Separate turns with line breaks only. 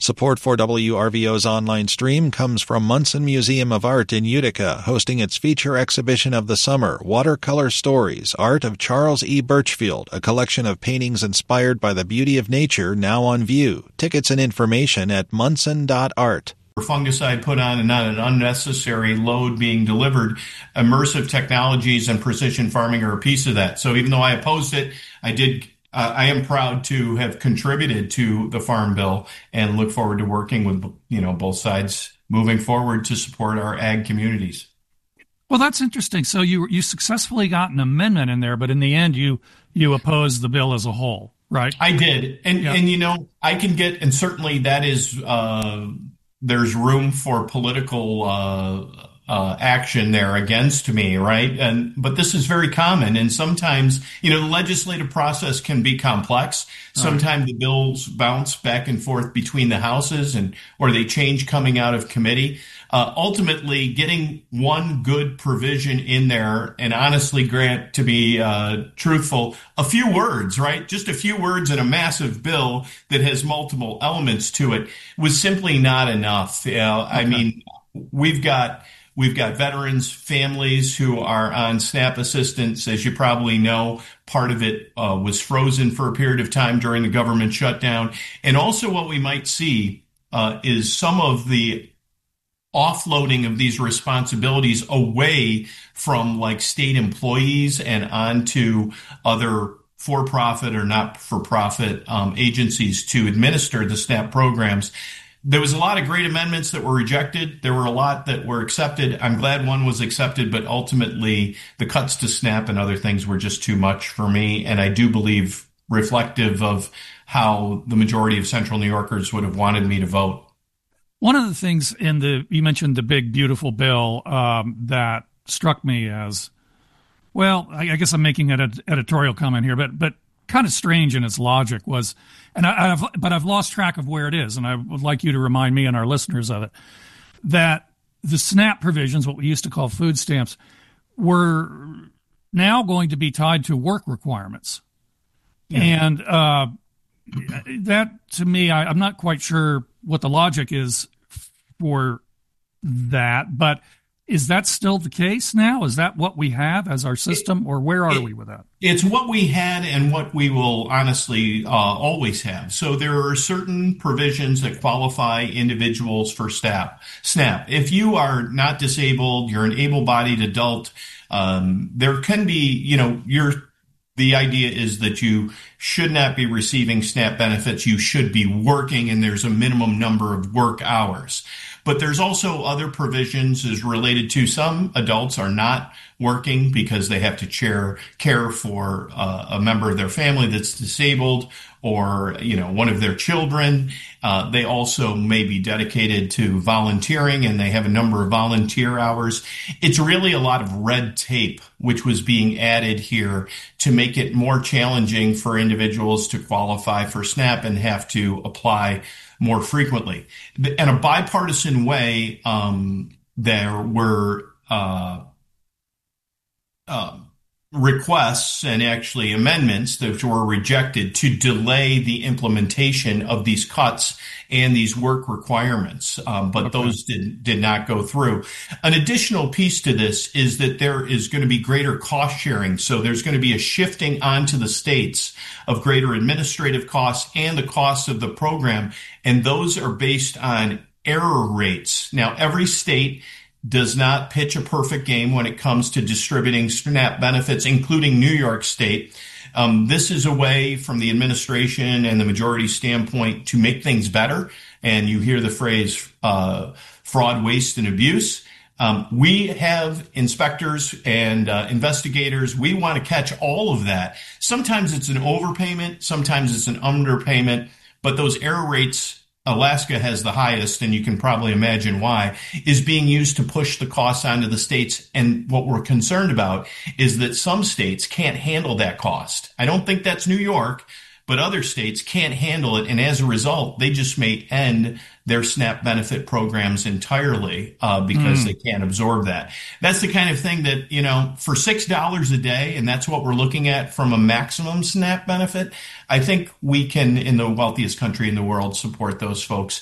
Support for WRVO's online stream comes from Munson Museum of Art in Utica, hosting its feature exhibition of the summer, Watercolor Stories, Art of Charles E. Birchfield, a collection of paintings inspired by the beauty of nature now on view. Tickets and information at munson.art.
Fungicide put on and not an unnecessary load being delivered. Immersive technologies and precision farming are a piece of that. So even though I opposed it, I am proud to have contributed to the Farm Bill and look forward to working with, both sides moving forward to support our ag communities.
Well, that's interesting. So you successfully got an amendment in there, but in the end, you opposed the bill as a whole, right?
I did. And I can get, and certainly that is, there's room for political action there against me, right? But this is very common, and sometimes, the legislative process can be complex. Sometimes the bills bounce back and forth between the houses, or they change coming out of committee. Ultimately, getting one good provision in there, and honestly, Grant, to be truthful, a few words, right? Just a few words in a massive bill that has multiple elements to it was simply not enough. Okay. I mean, we've got veterans, families who are on SNAP assistance. As you probably know, part of it was frozen for a period of time during the government shutdown. And also what we might see is some of the offloading of these responsibilities away from state employees and onto other for-profit or not-for-profit agencies to administer the SNAP programs. There was a lot of great amendments that were rejected. There were a lot that were accepted. I'm glad one was accepted, but ultimately the cuts to SNAP and other things were just too much for me. And I do believe reflective of how the majority of Central New Yorkers would have wanted me to vote.
One of the things you mentioned the big, beautiful bill that struck me as, well, I guess I'm making an editorial comment here, but kind of strange in its logic was, and I've lost track of where it is, and I would like you to remind me and our listeners of it, that the SNAP provisions, what we used to call food stamps, were now going to be tied to work requirements. Yeah. And that, to me, I'm not quite sure what the logic is for that, but is that still the case now? Is that what we have as our system, or where are we with that?
It's what we had and what we will honestly always have. So there are certain provisions that qualify individuals for SNAP. If you are not disabled, you're an able-bodied adult, there can be, the idea is that you should not be receiving SNAP benefits. You should be working, and there's a minimum number of work hours. But there's also other provisions as related to some adults are not working because they have to care for a member of their family that's disabled, or, one of their children. They also may be dedicated to volunteering, and they have a number of volunteer hours. It's really a lot of red tape, which was being added here to make it more challenging for individuals to qualify for SNAP and have to apply more frequently. In a bipartisan way, there were requests and actually amendments that were rejected to delay the implementation of these cuts and these work requirements. But those did not go through. An additional piece to this is that there is going to be greater cost sharing. So there's going to be a shifting onto the states of greater administrative costs and the costs of the program. And those are based on error rates. Now, every state does not pitch a perfect game when it comes to distributing SNAP benefits, including New York State. This is a way from the administration and the majority standpoint to make things better. And you hear the phrase fraud, waste, and abuse. We have inspectors and investigators. We want to catch all of that. Sometimes it's an overpayment. Sometimes it's an underpayment. But those error rates, Alaska has the highest, and you can probably imagine why, is being used to push the costs onto the states. And what we're concerned about is that some states can't handle that cost. I don't think that's New York, but other states can't handle it. And as a result, they just may end their SNAP benefit programs entirely because they can't absorb that. That's the kind of thing that, for $6 a day, and that's what we're looking at from a maximum SNAP benefit, I think we can, in the wealthiest country in the world, support those folks